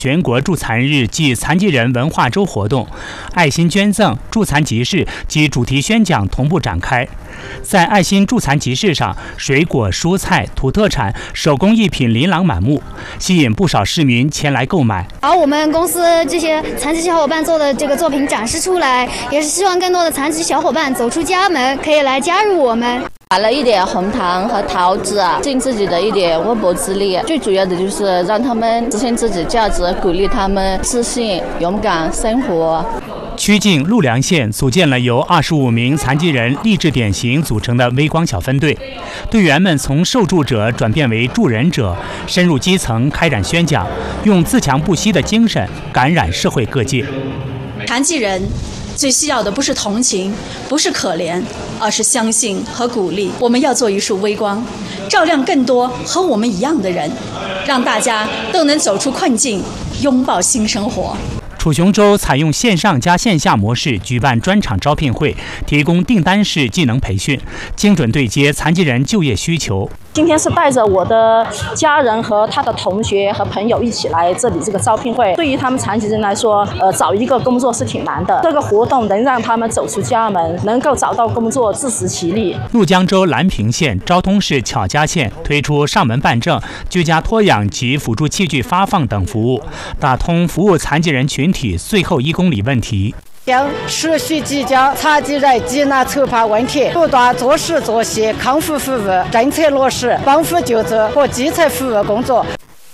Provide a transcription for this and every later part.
全国助残日暨残疾人文化周活动，爱心捐赠、助残集市及主题宣讲同步展开。在爱心助残集市上，水果、蔬菜、土特产、手工艺品琳琅满目，吸引不少市民前来购买。 把我们公司这些残疾小伙伴做的这个作品展示出来，也是希望更多的残疾小伙伴走出家门，可以来加入我们。 买了一点红糖和桃子，尽自己的一点微薄之力。最主要的就是让他们实现自己价值，鼓励他们自信、勇敢生活。 曲靖陆良县组建了由25名残疾人励志典型组成的微光小分队，队员们从受助者转变为助人者，深入基层开展宣讲，用自强不息的精神感染社会各界。 残疾人最需要的不是同情，不是可怜，而是相信和鼓励。我们要做一束微光，照亮更多和我们一样的人，让大家都能走出困境，拥抱新生活。 楚雄州采用线上加线下模式举办专场招聘会，提供订单式技能培训，精准对接残疾人就业需求。 今天是带着我的家人和他的同学和朋友一起来这里这个招聘会。对于他们残疾人来说，找一个工作是挺难的。这个活动能让他们走出家门，能够找到工作，自食其力。 怒江州兰平县、昭通市巧家县推出上门办证、居家托养及辅助器具发放等服务，打通服务残疾人群体最后1公里问题。 将持续聚焦残疾人急难处罚问题，不断做实做细康复服务政策落实、帮扶救助和基层服务工作。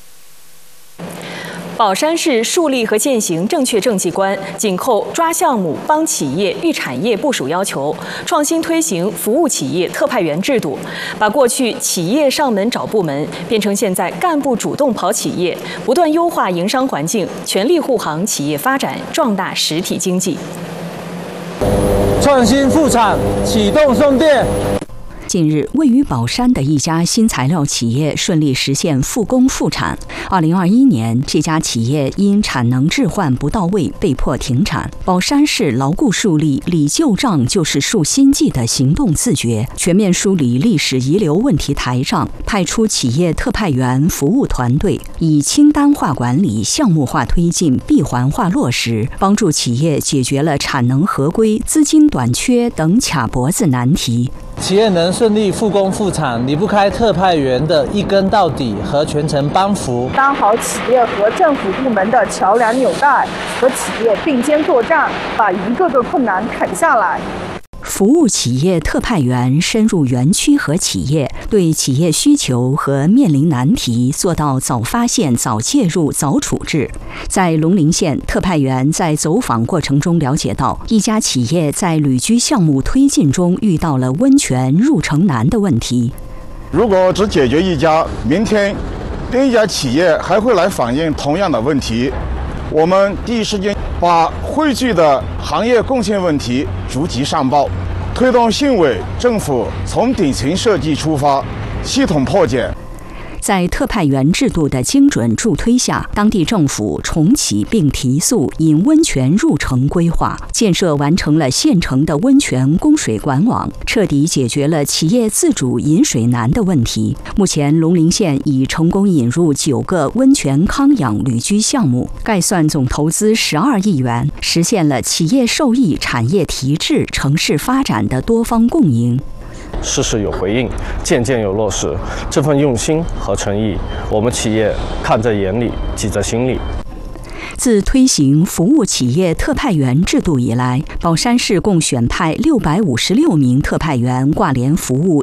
宝山市树立和践行正确政绩观，紧扣抓项目、帮企业、育产业部署要求，创新推行服务企业特派员制度，把过去企业上门找部门变成现在干部主动跑企业，不断优化营商环境，全力护航企业发展，壮大实体经济。 创新复产，启动送电。 近日，位于宝山的一家新材料企业顺利实现复工复产。2021年，这家企业因产能置换不到位被迫停产。宝山市牢固树立理旧账就是树新纪的行动自觉，全面梳理历史遗留问题台账，派出企业特派员服务团队，以清单化管理、项目化推进、闭环化落实，帮助企业解决了产能合规、资金短缺等卡脖子难题。 企业能顺利复工复产，离不开特派员的一根到底和全程帮扶， 当好企业和政府部门的桥梁纽带，和企业并肩作战，把一个个困难啃下来。 服务企业特派员深入园区和企业，对企业需求和面临难题做到早发现、早介入、早处置。在龙陵县，特派员在走访过程中了解到，一家企业在旅居项目推进中遇到了温泉入城难的问题。 如果只解决一家，明天另一家企业还会来反映同样的问题。我们第一时间把汇聚的行业贡献问题逐级上报，推动县委政府从顶层设计出发，系统破解。 在特派员制度的精准助推下，当地政府重启并提速引温泉入城规划，建设完成了县城的温泉供水管网，彻底解决了企业自主饮水难的问题。目前，龙陵县已成功引入9个温泉康养旅居项目，概算总投资12亿元，实现了企业受益、产业提质、城市发展的多方共赢。 事事有回应，件件有落实，这份用心和诚意，我们企业看在眼里，记在心里。 自推行服务企业特派员制度以来，宝山市共选派656名特派员挂连服务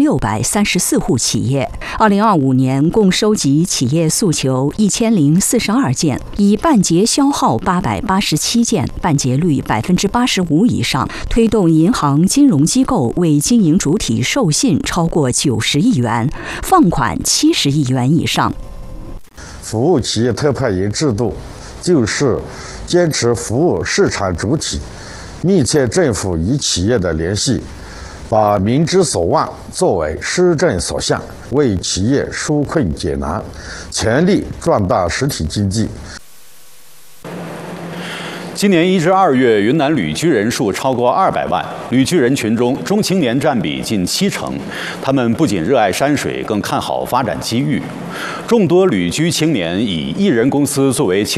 1634户企业。2025年共收集企业诉求1042件，以办结消耗887件，办结率85%以上，推动银行金融机构为经营主体授信超过90亿元，放款70亿元以上。 服务企业特派员制度就是坚持服务市场主体，密切政府与企业的联系，把民之所望作为施政所向，为企业纾困解难，全力壮大实体经济。 今年1至2月，云南旅居人数超过200万。旅居人群中，中青年占比近70%。他们不仅热爱山水，更看好发展机遇。众多旅居青年以艺人公司作为